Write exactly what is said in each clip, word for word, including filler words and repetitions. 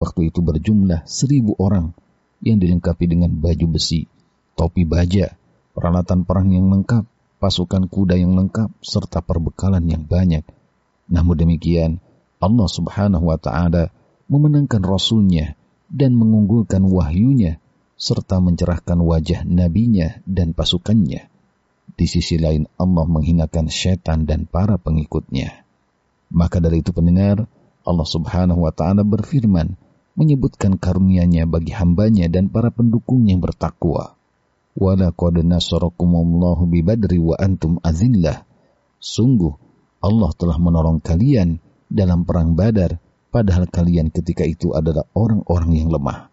waktu itu berjumlah seribu orang yang dilengkapi dengan baju besi, topi baja, peralatan perang yang lengkap, pasukan kuda yang lengkap, serta perbekalan yang banyak. Namun demikian, Allah Subhanahu wa Ta'ala memenangkan Rasul-Nya dan mengunggulkan wahyunya, serta mencerahkan wajah nabinya dan pasukannya. Di sisi lain, Allah menghinakan syaitan dan para pengikutnya. Maka dari itu pendengar, Allah Subhanahu wa Ta'ala berfirman, menyebutkan karunia-Nya bagi hambanya dan para pendukung yang bertakwa. وَلَقَدْ نَصَرَكُمُ اللَّهُ بِبَدْرِ وَأَنْتُمْ أَذِلَّةٌ. Sungguh, Allah telah menolong kalian dalam perang Badar, padahal kalian ketika itu adalah orang-orang yang lemah.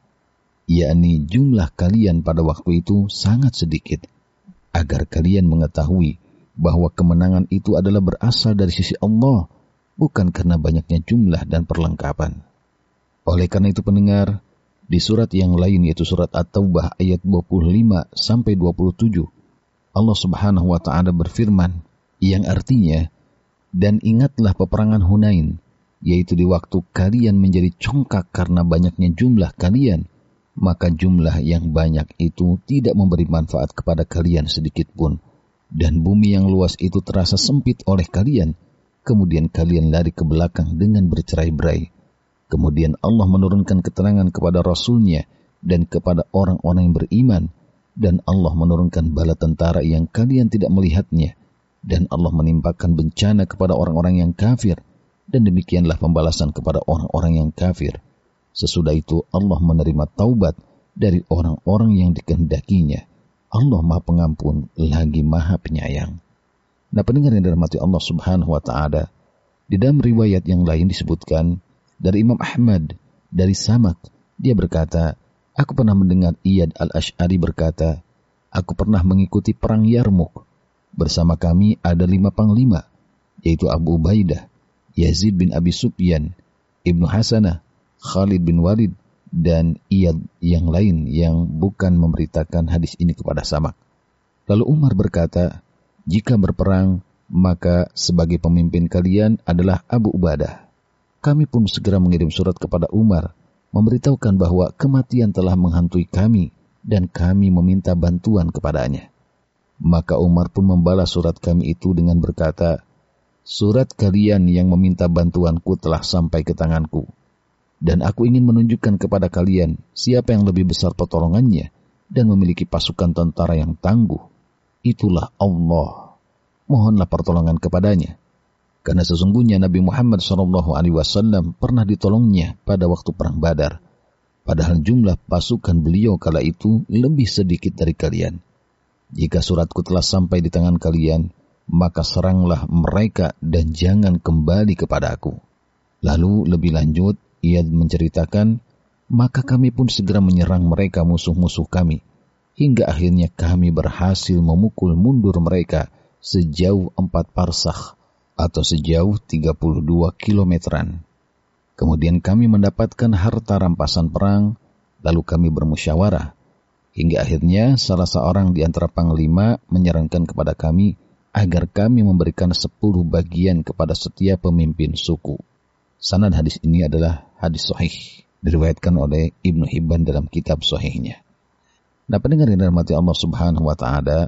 Yakni jumlah kalian pada waktu itu sangat sedikit. Agar kalian mengetahui bahwa kemenangan itu adalah berasal dari sisi Allah, bukan karena banyaknya jumlah dan perlengkapan. Oleh karena itu pendengar, di surat yang lain yaitu surat At-Taubah ayat dua puluh lima sampai dua puluh tujuh, Allah Subhanahu wa Ta'ala berfirman yang artinya, dan ingatlah peperangan Hunain, yaitu di waktu kalian menjadi congkak karena banyaknya jumlah kalian, maka jumlah yang banyak itu tidak memberi manfaat kepada kalian sedikit pun, dan bumi yang luas itu terasa sempit oleh kalian, kemudian kalian lari ke belakang dengan bercerai-berai. Kemudian Allah menurunkan keterangan kepada Rasul-Nya dan kepada orang-orang yang beriman, dan Allah menurunkan bala tentara yang kalian tidak melihatnya, dan Allah menimpakan bencana kepada orang-orang yang kafir, dan demikianlah pembalasan kepada orang-orang yang kafir. Sesudah itu Allah menerima taubat dari orang-orang yang dikehendakinya. Allah Maha Pengampun lagi Maha Penyayang. Nah pendengar yang dirahmati Allah Subhanahu wa Ta'ala, di dalam riwayat yang lain disebutkan dari Imam Ahmad, dari Samak, dia berkata, aku pernah mendengar Iyad al-Ash'ari berkata, aku pernah mengikuti perang Yarmuk. Bersama kami ada lima panglima, yaitu Abu Ubaidah, Yazid bin Abi Sufyan, Ibnu Hasanah, Khalid bin Walid, dan Iyad yang lain yang bukan memberitakan hadis ini kepada Samak. Lalu Umar berkata, jika berperang, maka sebagai pemimpin kalian adalah Abu Ubaidah. Kami pun segera mengirim surat kepada Umar, memberitahukan bahwa kematian telah menghantui kami dan kami meminta bantuan kepadanya. Maka Umar pun membalas surat kami itu dengan berkata, surat kalian yang meminta bantuanku telah sampai ke tanganku, dan aku ingin menunjukkan kepada kalian siapa yang lebih besar pertolongannya dan memiliki pasukan tentara yang tangguh. Itulah Allah. Mohonlah pertolongan kepadanya. Karena sesungguhnya Nabi Muhammad shallallahu alaihi wasallam pernah ditolongnya pada waktu perang Badar. Padahal jumlah pasukan beliau kala itu lebih sedikit dari kalian. Jika suratku telah sampai di tangan kalian, maka seranglah mereka dan jangan kembali kepada aku. Lalu lebih lanjut, ia menceritakan, maka kami pun segera menyerang mereka musuh-musuh kami, hingga akhirnya kami berhasil memukul mundur mereka sejauh empat parsakh, atau sejauh tiga puluh dua kilometeran. Kemudian kami mendapatkan harta rampasan perang, lalu kami bermusyawarah, hingga akhirnya salah seorang di antara panglima menyarankan kepada kami agar kami memberikan sepuluh bagian kepada setiap pemimpin suku. Sanad hadis ini adalah hadis sahih, diriwayatkan oleh Ibnu Hibban dalam kitab sahihnya. Nah pendengar yang dirahmati Allah Subhanahu wa Ta'ala,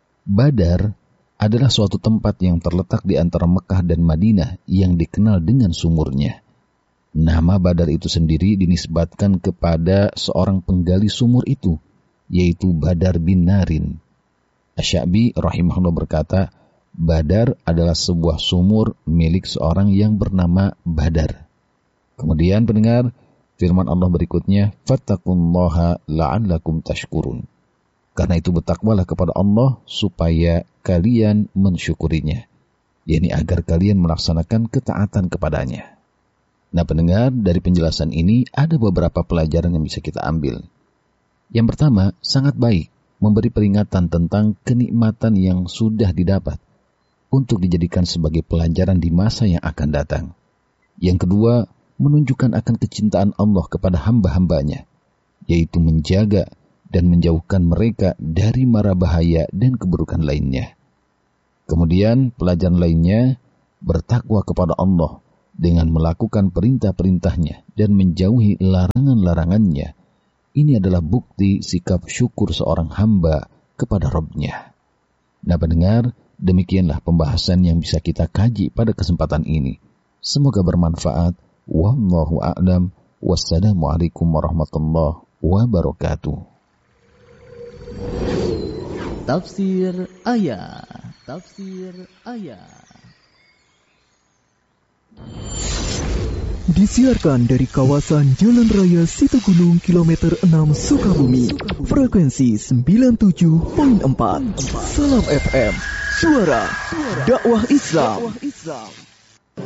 Badar adalah suatu tempat yang terletak di antara Mekah dan Madinah yang dikenal dengan sumurnya. Nama Badar itu sendiri dinisbatkan kepada seorang penggali sumur itu, yaitu Badar bin Narin. Asy-Sya'bi rahimahullah berkata, Badar adalah sebuah sumur milik seorang yang bernama Badar. Kemudian pendengar, firman Allah berikutnya, fattaqullaha la'allakum tashkurun. Karena itu bertakwalah kepada Allah supaya kalian mensyukurinya, yakni agar kalian melaksanakan ketaatan kepadanya. Nah pendengar, dari penjelasan ini ada beberapa pelajaran yang bisa kita ambil. Yang pertama, sangat baik memberi peringatan tentang kenikmatan yang sudah didapat untuk dijadikan sebagai pelajaran di masa yang akan datang. Yang kedua, menunjukkan akan kecintaan Allah kepada hamba-hambanya, yaitu menjaga dan menjauhkan mereka dari mara bahaya dan keburukan lainnya. Kemudian pelajaran lainnya, bertakwa kepada Allah dengan melakukan perintah-perintahnya dan menjauhi larangan-larangannya. Ini adalah bukti sikap syukur seorang hamba kepada Rabb-Nya. Nah pendengar, demikianlah pembahasan yang bisa kita kaji pada kesempatan ini. Semoga bermanfaat. Wallahu a'lam. Wassalamualaikum warahmatullahi wabarakatuh. Tafsir ayat. Tafsir ayat. Disiarkan dari kawasan Jalan Raya Situgunung kilometer enam Sukabumi, frekuensi sembilan puluh tujuh koma empat. Salam F M, suara dakwah Islam.